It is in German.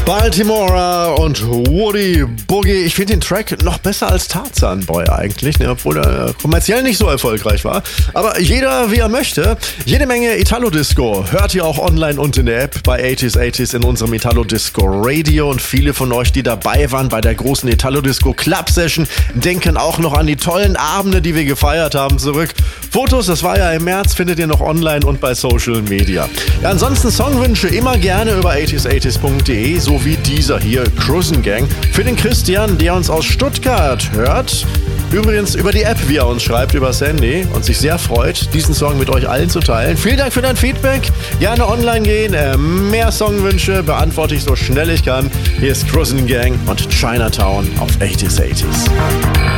Baltimora und Woody Boogie. Ich finde den Track noch besser als Tarzan Boy eigentlich, ne, obwohl er kommerziell nicht so erfolgreich war. Aber jeder wie er möchte. Jede Menge Italo-Disco hört ihr auch online und in der App bei 80s in unserem Italo-Disco Radio. Und viele von euch, die dabei waren bei der großen Italo-Disco Club Session, denken auch noch an die tollen Abende, die wir gefeiert haben, zurück. Fotos, das war ja im März, findet ihr noch online und bei Social Media. Ja, ansonsten Songwünsche immer gerne über 80s.de, so wie dieser hier, Cruisin' Gang, für den Christian, der uns aus Stuttgart hört. Übrigens über die App, wie er uns schreibt, über Sandy und sich sehr freut, diesen Song mit euch allen zu teilen. Vielen Dank für dein Feedback. Gerne online gehen. Mehr Songwünsche beantworte ich so schnell ich kann. Hier ist Cruisin' Gang und Chinatown auf 80s.